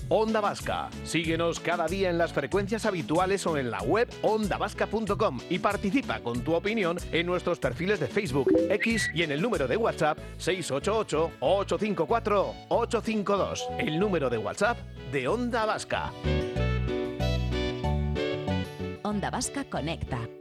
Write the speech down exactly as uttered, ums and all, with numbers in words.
Onda Vasca. Síguenos cada día en las frecuencias habituales o en la web onda vasca punto com y participa con tu opinión en nuestros perfiles de Facebook, X y en el número de WhatsApp seis ocho ocho, ocho cinco cuatro, ocho cinco dos. El número de WhatsApp de Onda Vasca. Onda Vasca conecta.